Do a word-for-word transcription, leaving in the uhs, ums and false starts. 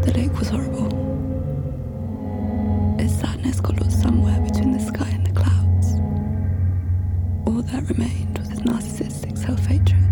The lake was horrible. Its sadness got lost somewhere between the sky and the clouds. All that remained was his narcissistic self-hatred.